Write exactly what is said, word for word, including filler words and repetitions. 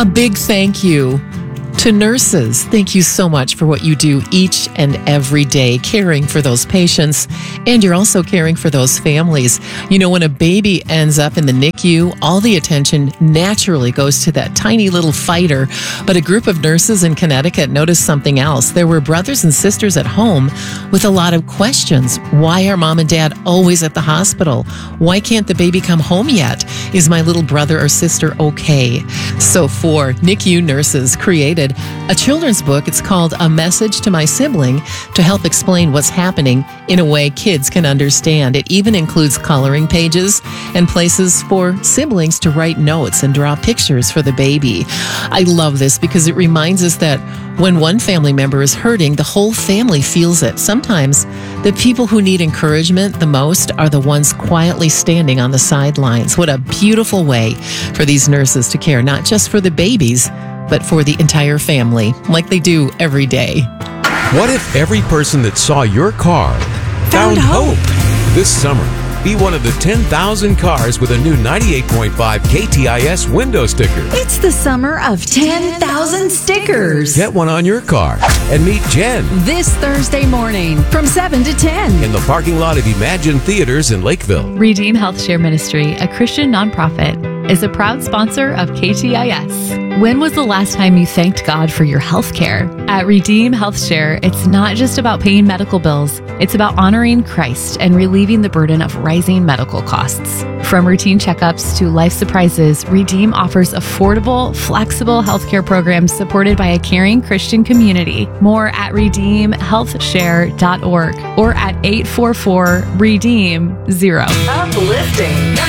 A big thank you to nurses. Thank you so much for what you do each and every day, caring for those patients, and you're also caring for those families. You know, when a baby ends up in the N I C U, all the attention naturally goes to that tiny little fighter. But a group of nurses in Connecticut noticed something else. There were brothers and sisters at home with a lot of questions. Why are mom and dad always at the hospital? Why can't the baby come home yet? Is my little brother or sister okay? So four N I C U nurses created a children's book. It's called A Message to My Sibling, to help explain what's happening in a way kids can understand. It even includes coloring pages and places for siblings to write notes and draw pictures for the baby. I love this because it reminds us that when one family member is hurting, the whole family feels it. Sometimes the people who need encouragement the most are the ones quietly standing on the sidelines. What a beautiful way for these nurses to care, not just for the babies, but for the entire family, like they do every day. What if every person that saw your car found, found hope? hope? This summer, be one of the ten thousand cars with a new ninety-eight point five K T I S window sticker. It's the summer of ten thousand stickers. Get one on your car and meet Jen this Thursday morning from seven to ten in the parking lot of Imagine Theaters in Lakeville. Redeem Health Share Ministry, a Christian nonprofit, is a proud sponsor of K T I S. When was the last time you thanked God for your health care? At Redeem Health Share, it's not just about paying medical bills. It's about honoring Christ and relieving the burden of rising medical costs. From routine checkups to life surprises, Redeem offers affordable, flexible healthcare programs supported by a caring Christian community. More at redeem health share dot org or at eight four four redeem zero. Uplifting.